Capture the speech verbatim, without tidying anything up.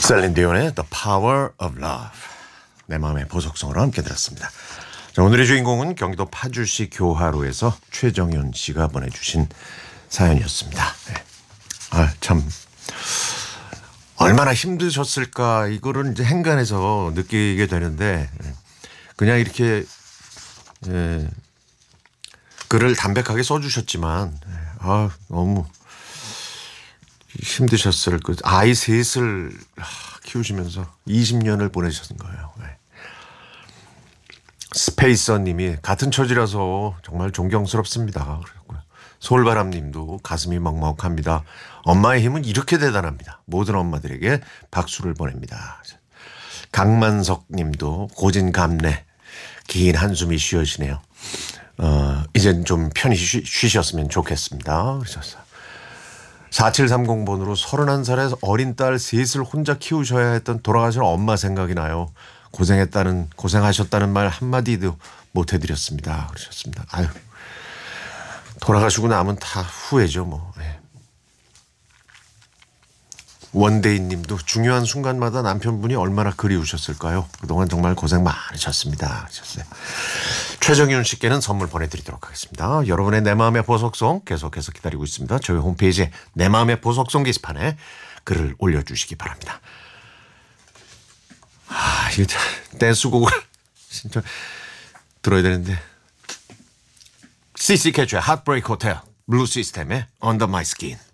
셀린 디온의 The Power of Love, 내 마음의 보석성으로 함께 들었습니다. 자, 오늘의 주인공은 경기도 파주시 교하로에서 최정윤 씨가 보내주신 사연이었습니다. 네. 아, 참 얼마나 힘드셨을까 이거를 이제 행간에서 느끼게 되는데, 그냥 이렇게 예, 글을 담백하게 써주셨지만 아, 너무 힘드셨을 그 아이 셋을 키우시면서 이십 년을 보내셨은 거예요. 네. 스페이서님이 같은 처지라서 정말 존경스럽습니다. 그랬고요. 솔바람님도 가슴이 먹먹합니다. 엄마의 힘은 이렇게 대단합니다. 모든 엄마들에게 박수를 보냅니다. 강만석님도 고진감래 긴 한숨이 쉬어지네요. 어, 이젠 좀 편히 쉬, 쉬셨으면 좋겠습니다. 그러셨어요. 사칠삼공 번으로 서른한 살에 어린 딸 셋을 혼자 키우셔야 했던 돌아가신 엄마 생각이 나요. 고생했다는, 고생하셨다는 말 한마디도 못 해드렸습니다. 그러셨습니다. 아유, 돌아가시고 나면 다 후회죠, 뭐. 네. 원데이 님도 중요한 순간마다 남편분이 얼마나 그리우셨을까요? 그동안 정말 고생 많으셨습니다. 하셨어요. 최정윤 씨께는 선물 보내드리도록 하겠습니다. 여러분의 내 마음의 보석송 계속해서 기다리고 있습니다. 저희 홈페이지에 내 마음의 보석송 게시판에 글을 올려주시기 바랍니다. 아, 이거 댄스곡을 진짜 들어야 되는데. 씨씨 캐치의 Heartbreak Hotel, 블루 시스템의 Under My Skin.